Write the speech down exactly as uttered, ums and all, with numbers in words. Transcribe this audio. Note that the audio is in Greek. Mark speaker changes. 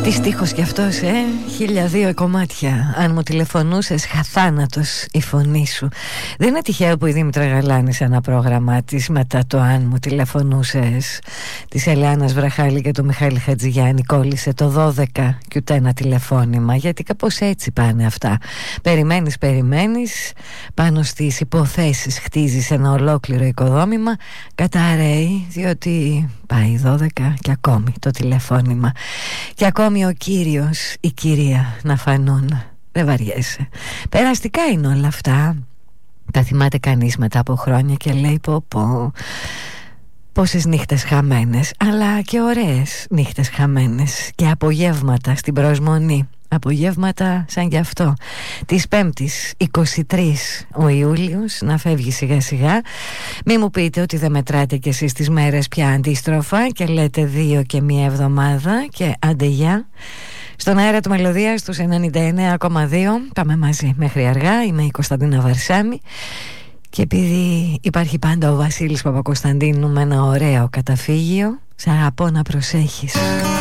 Speaker 1: Τι στίχος κι αυτός, ε, χίλια δύο κομμάτια. Αν μου τηλεφωνούσες, χαθάνατος η φωνή σου. Δεν είναι τυχαίο που η Δήμητρα Γαλάνη σε ένα πρόγραμμά της μετά το αν μου τηλεφωνούσες της Ελεάνας Βραχάλη και του Μιχάλη Χατζηγιάννη κόλλησε το δώδεκα και ούτε ένα τηλεφώνημα, γιατί κάπως έτσι πάνε αυτά. Περιμένεις, περιμένεις, πάνω στις υποθέσεις χτίζεις ένα ολόκληρο οικοδόμημα, καταραίει διότι πάει δώδεκα και ακόμη το τηλεφώνημα και ακόμη ο κύριος, η κυρία να φανούν. Δεν βαριέσαι. Περαστικά είναι όλα αυτά. Τα θυμάται κανείς μετά από χρόνια και λέει πω πω, πόσες νύχτες χαμένες, αλλά και ωραίες νύχτες χαμένες και απογεύματα στην προσμονή. Απογεύματα σαν κι αυτό της Πέμπτης είκοσι τρεις ο Ιούλιος να φεύγει σιγά σιγά. Μη μου πείτε ότι δεν μετράτε κι εσείς τις μέρες πια αντίστροφα και λέτε δύο και μία εβδομάδα και άντε γεια. Στον αέρα του Μελωδίας τους ενενήντα εννέα κόμμα δύο πάμε μαζί μέχρι αργά. Είμαι η Κωνσταντίνα Βαρσάμη και επειδή υπάρχει πάντα ο Βασίλης Παπακοσταντίνου με ένα ωραίο καταφύγιο, σ' αγαπώ να προσέχεις.